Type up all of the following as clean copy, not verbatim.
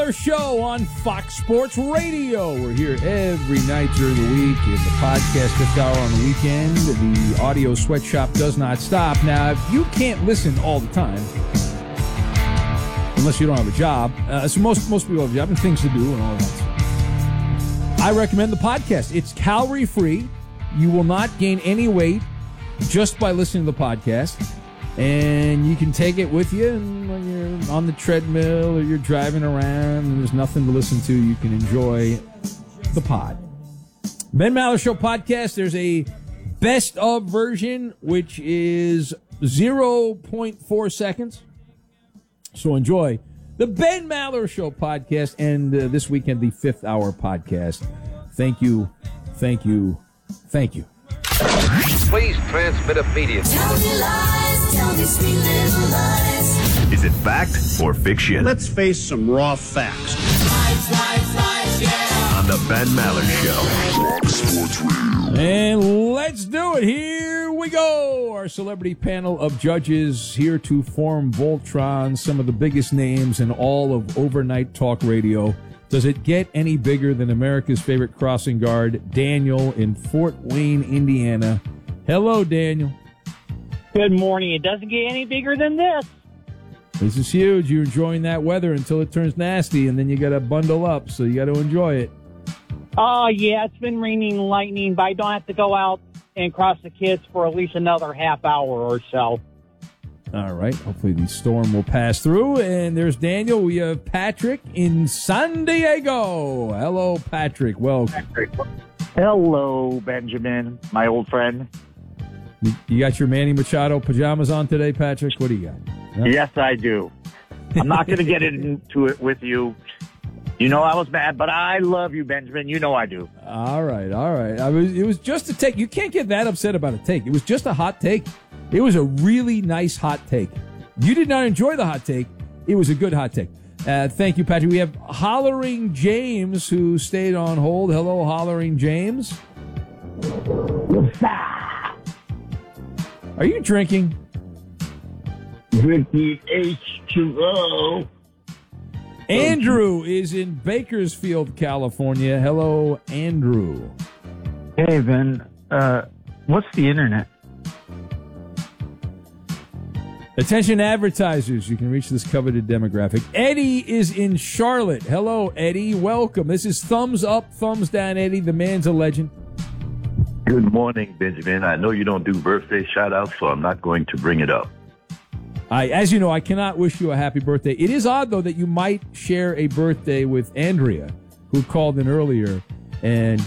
Maller Show on Fox Sports Radio. We're here every night during the week in the podcast fifth hour on the weekend. The audio sweatshop does not stop. Now, if you can't listen all the time, unless you don't have a job, so most people have a job and things to do and all that, I recommend the podcast. It's calorie-free. You will not gain any weight just by listening to the podcast. And you can take it with you and when you're on the treadmill or you're driving around and there's nothing to listen to, you can enjoy the pod. Ben Maller Show podcast, there's a best of version, which is 0.4 seconds. So enjoy the Ben Maller Show podcast and this weekend, the fifth hour podcast. Thank you. Thank you. Thank you. Please transmit immediately. Tell me lies, tell me sweet little lies. Is it fact or fiction? Let's face some raw facts. Lies, lies, lies, yeah. On the Ben Maller Show. Sports Radio. And let's do it. Here we go. Our celebrity panel of judges here to form Voltron, some of the biggest names in all of overnight talk radio. Does it get any bigger than America's favorite crossing guard, Daniel in Fort Wayne, Indiana? Hello, Daniel. Good morning. It doesn't get any bigger than this. This is huge. You're enjoying that weather until it turns nasty, and then you got to bundle up, so you got to enjoy it. Oh, yeah, it's been raining and lightning, but I don't have to go out and cross the kids for at least another half hour or so. All right. Hopefully the storm will pass through. And there's Daniel. We have Patrick in San Diego. Hello, Patrick. Welcome. Hello, Benjamin, my old friend. You got your Manny Machado pajamas on today, Patrick? What do you got? Huh? Yes, I do. I'm not going to get into it with you. You know I was mad, but I love you, Benjamin. You know I do. All right. It was just a take. You can't get that upset about a take. It was just a hot take. It was a really nice hot take. You did not enjoy the hot take. It was a good hot take. Thank you, Patrick. We have Hollering James, who stayed on hold. Hello, Hollering James. Are you drinking? Drinking H2O. Andrew is in Bakersfield, California. Hello, Andrew. Hey, Ben. What's the internet? Attention advertisers, you can reach this coveted demographic. Eddie is in Charlotte. Hello, Eddie. Welcome. This is thumbs up, thumbs down, Eddie. The man's a legend. Good morning, Benjamin. I know you don't do birthday shout-outs, so I'm not going to bring it up. As you know, I cannot wish you a happy birthday. It is odd, though, that you might share a birthday with Andrea, who called in earlier. And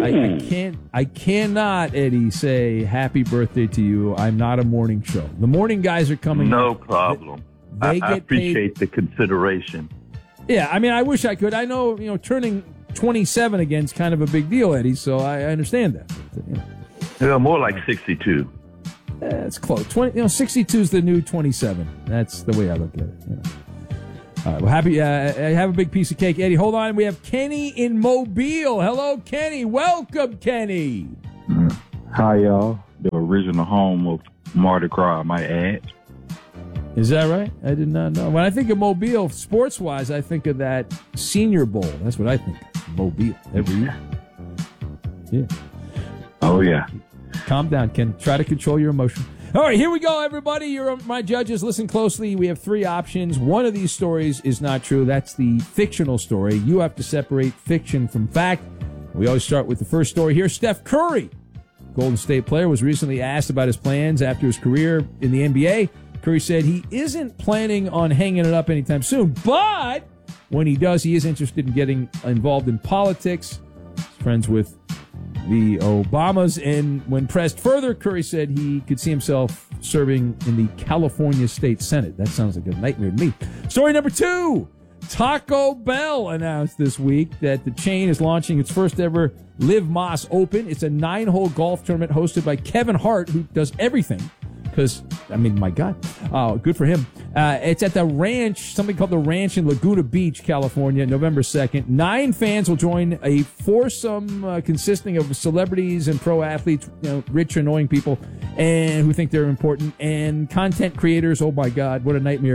I cannot, Eddie, say happy birthday to you. I'm not a morning show. The morning guys are coming. No problem. I appreciate the consideration. Yeah, I mean, I wish I could. I know, turning 27 again is kind of a big deal, Eddie, so I understand that. But, Yeah, more like 62. It's close. 62 is the new 27. That's the way I look at it. All right, well, happy. Have a big piece of cake, Eddie. Hold on. We have Kenny in Mobile. Hello, Kenny. Welcome, Kenny. Hi, y'all. The original home of Mardi Gras, I might add. Is that right? I did not know. When I think of Mobile, sports-wise, I think of that Senior Bowl. That's what I think of Mobile every year. Yeah. Oh, yeah. Calm down, Ken. Try to control your emotion. All right, here we go, everybody. You're my judges. Listen closely. We have three options. One of these stories is not true. That's the fictional story. You have to separate fiction from fact. We always start with the first story here. Steph Curry, Golden State player, was recently asked about his plans after his career in the NBA. Curry said he isn't planning on hanging it up anytime soon, but when he does, he is interested in getting involved in politics. He's friends with the Obamas, and when pressed further, Curry said he could see himself serving in the California State Senate. That sounds like a nightmare to me. Story number two. Taco Bell announced this week that the chain is launching its first ever Live Más Open. It's a 9-hole golf tournament hosted by Kevin Hart, who does everything. Because, I mean, my God. Good for him. It's at the ranch, something called the Ranch in Laguna Beach, California, November 2nd. 9 fans will join a foursome consisting of celebrities and pro athletes, rich, annoying people, and who think they're important, and content creators. Oh, my God, what a nightmare.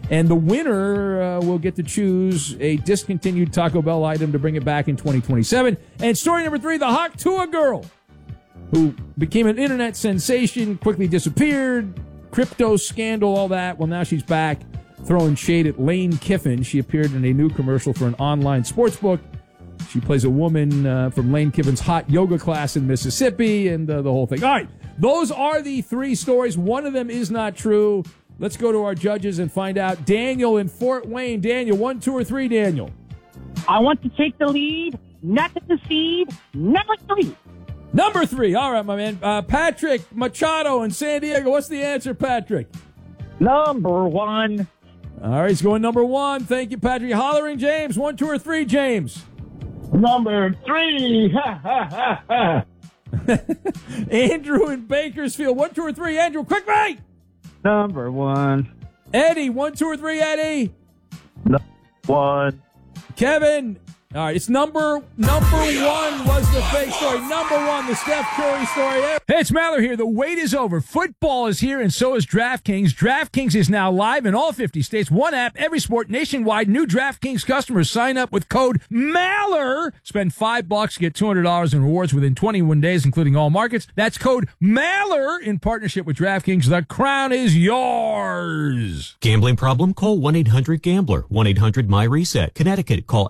And the winner will get to choose a discontinued Taco Bell item to bring it back in 2027. And story number 3, the Haktua girl, who became an internet sensation, quickly disappeared, crypto scandal, all that. Well, now she's back throwing shade at Lane Kiffin. She appeared in a new commercial for an online sportsbook. She plays a woman from Lane Kiffin's hot yoga class in Mississippi, and the whole thing. All right, those are the 3 stories. One of them is not true. Let's go to our judges and find out. Daniel in Fort Wayne. Daniel, 1, 2, or 3, Daniel? I want to take the lead, not to concede. Number 3. Number 3. All right, my man. Patrick Machado in San Diego. What's the answer, Patrick? Number 1. All right, he's going number 1. Thank you, Patrick. Hollering James. 1, 2, or 3, James? Number 3. Ha, ha, ha, ha. Andrew in Bakersfield. 1, 2, or 3, Andrew. Quick, mate! Number 1. Eddie. 1, 2, or 3, Eddie? 1. Kevin. All right, it's number 1 was the fake story. Number 1, the Steph Curry story. Hey, it's Maller here. The wait is over. Football is here, and so is DraftKings. DraftKings is now live in all 50 states. One app, every sport, nationwide. New DraftKings customers sign up with code MALLER. Spend $5, get $200 in rewards within 21 days, including all markets. That's code MALLER in partnership with DraftKings. The crown is yours. Gambling problem? Call 1-800-GAMBLER. 1-800-MY-RESET. Connecticut, call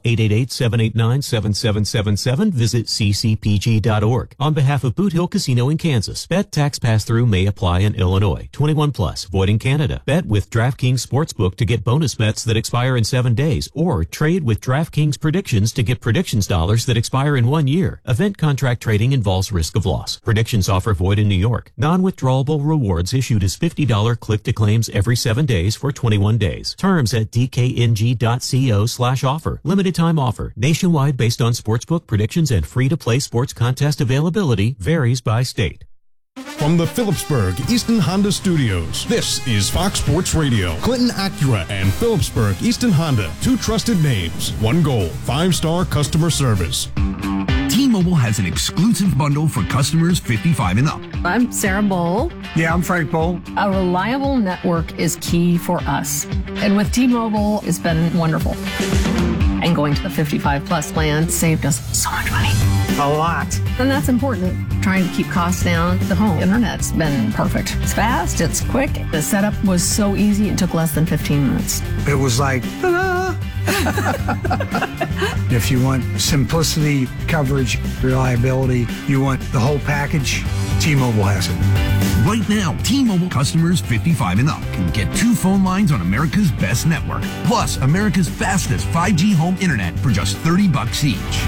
888-789-7777. Visit ccpg.org. On behalf of Boot Hill Casino in Kansas, bet tax pass-through may apply in Illinois. 21 plus, void in Canada. Bet with DraftKings Sportsbook to get bonus bets that expire in 7 days, or trade with DraftKings Predictions to get predictions dollars that expire in 1 year. Event contract trading involves risk of loss. Predictions offer void in New York. Non-withdrawable rewards issued as $50 click-to-claims every 7 days for 21 days. Terms at dkng.co/offer. Limited time offer. Nationwide based on sportsbook predictions and free-to-play sports contest availability varies by state. From the Phillipsburg Easton Honda Studios, this is Fox Sports Radio. Clinton Acura and Phillipsburg Easton Honda, 2 trusted names, 1 goal, 5-star customer service. T-Mobile has an exclusive bundle for customers 55 and up. I'm Sarah Bowl. Yeah, I'm Frank Bowl. A reliable network is key for us. And with T-Mobile, it's been wonderful. And going to the 55 plus plan saved us so much money. A lot. And that's important. Trying to keep costs down. The home internet's been perfect. It's fast, it's quick. The setup was so easy, it took less than 15 minutes. It was like, ta-da! If you want simplicity, coverage, reliability, you want the whole package, T-Mobile has it. Right now, T-Mobile customers 55 and up can get 2 phone lines on America's best network, plus America's fastest 5G home internet for just $30 each.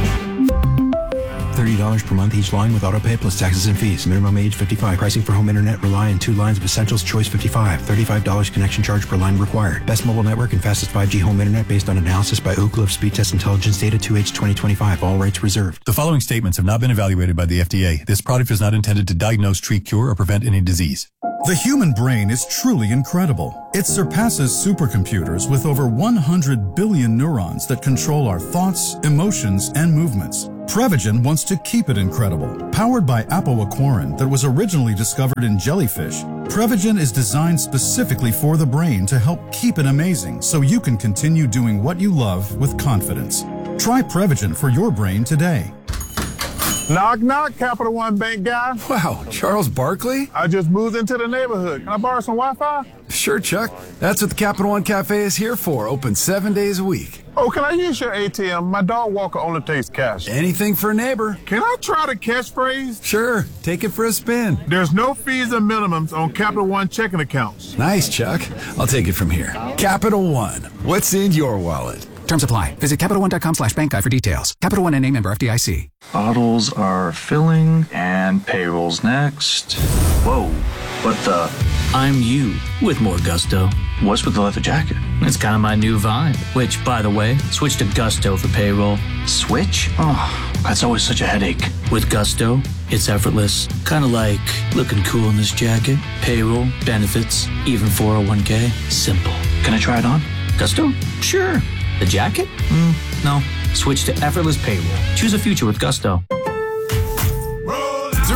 $30 per month each line with autopay plus taxes and fees. Minimum age 55. Pricing for home internet rely on 2 lines of Essentials Choice 55. $35 connection charge per line required. Best mobile network and fastest 5G home internet based on analysis by Ookla of Speed Test Intelligence data 2H 2025. All rights reserved. The following statements have not been evaluated by the FDA. This product is not intended to diagnose, treat, cure, or prevent any disease. The human brain is truly incredible. It surpasses supercomputers with over 100 billion neurons that control our thoughts, emotions, and movements. Prevagen wants to keep it incredible. Powered by apoaquarin that was originally discovered in jellyfish, Prevagen is designed specifically for the brain to help keep it amazing so you can continue doing what you love with confidence. Try Prevagen for your brain today. Knock, knock, Capital One Bank guy. Wow, Charles Barkley? I just moved into the neighborhood. Can I borrow some Wi-Fi? Sure, Chuck. That's what the Capital One Cafe is here for. Open 7 days a week. Oh, can I use your ATM? My dog walker only takes cash. Anything for a neighbor. Can I try the catchphrase? Sure. Take it for a spin. There's no fees or minimums on Capital One checking accounts. Nice, Chuck. I'll take it from here. Capital One. What's in your wallet? Terms apply. Visit CapitalOne.com/bankguide for details. Capital One and a member FDIC. Bottles are filling and payroll's next. Whoa, what the? I'm you with more gusto. What's with the leather jacket? It's kind of my new vibe, which, by the way, switch to Gusto for payroll. Switch? Oh, that's always such a headache. With Gusto, it's effortless. Kind of like looking cool in this jacket. Payroll, benefits, even 401k. Simple. Can I try it on? Gusto? Sure. The jacket? No. Switch to effortless payroll. Choose a future with Gusto. During low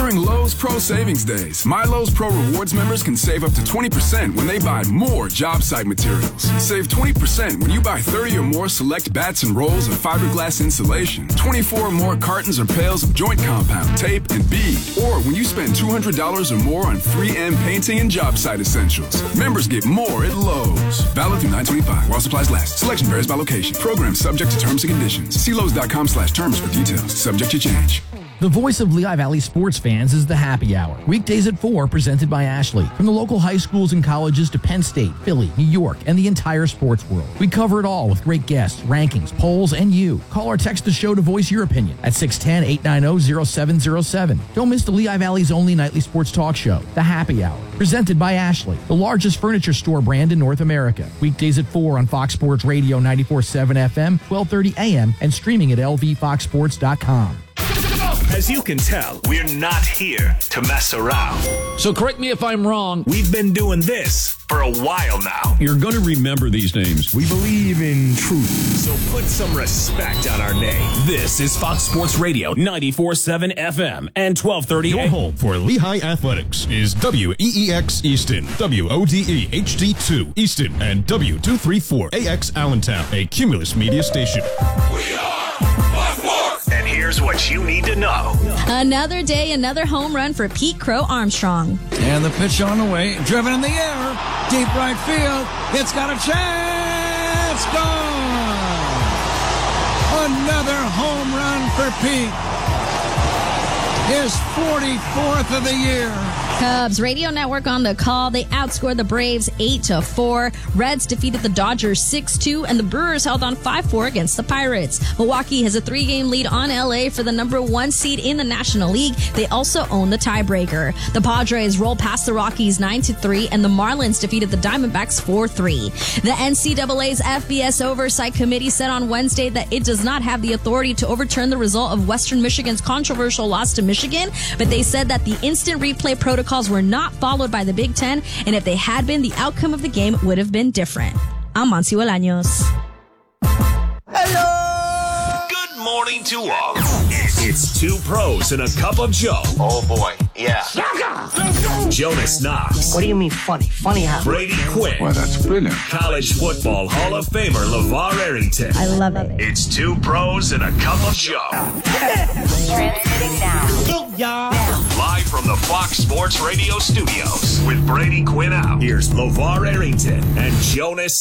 Lowe's Pro Savings Days. My Lowe's Pro Rewards members can save up to 20% when they buy more job site materials. Save 20% when you buy 30 or more select bats and rolls of fiberglass insulation, 24 or more cartons or pails of joint compound, tape, and bead. Or when you spend $200 or more on 3M painting and job site essentials. Members get more at Lowe's. Valid through 9/25 while supplies last. Selection varies by location. Program subject to terms and conditions. See Lowe's.com/terms for details. Subject to change. The voice of Lehigh Valley sports fans is the Happy Hour. Weekdays at 4, presented by Ashley. From the local high schools and colleges to Penn State, Philly, New York, and the entire sports world. We cover it all with great guests, rankings, polls, and you. Call or text the show to voice your opinion at 610-890-0707. Don't miss the Lehigh Valley's only nightly sports talk show, The Happy Hour. Presented by Ashley, the largest furniture store brand in North America. Weekdays at 4 on Fox Sports Radio 94.7 FM, 1230 AM, and streaming at lvfoxsports.com. As you can tell, we're not here to mess around. So correct me if I'm wrong. We've been doing this for a while now. You're going to remember these names. We believe in truth. So put some respect on our name. This is Fox Sports Radio 94.7 FM and 1230 Your home for Lehigh Athletics is WEEX Easton, WODE HD2 Easton, and W234AX Allentown, a Cumulus media station. We are Fox Sports. And here's what you need to know. Another day, another home run for Pete Crow Armstrong. And the pitch on the way, driven in the air, deep right field. It's got a chance. Gone. Another home run for Pete. His 44th of the year. Cubs radio network on the call. They outscored the Braves 8-4. Reds defeated the Dodgers 6-2, and the Brewers held on 5-4 against the Pirates. Milwaukee has a 3-game lead on LA for the number 1 seed in the National League. They also own the tiebreaker. The Padres rolled past the Rockies 9-3, and the Marlins defeated the Diamondbacks 4-3. The NCAA's FBS Oversight Committee said on Wednesday that it does not have the authority to overturn the result of Western Michigan's controversial loss to Michigan, but they said that the instant replay protocols were not followed by the Big Ten, and if they had been, the outcome of the game would have been different. I'm Monty Bolaños. Hello! Good morning to all. It's 2 pros and a cup of Joe. Oh boy, yeah. Jonas Knox. What do you mean funny? Funny how? Brady Quinn. Well, that's brilliant. College football Hall of Famer LeVar Arrington. I love it. It's 2 pros and a cup of Joe. Transmitting now. Live from the Fox Sports Radio studios with Brady Quinn out. Here's LeVar Arrington and Jonas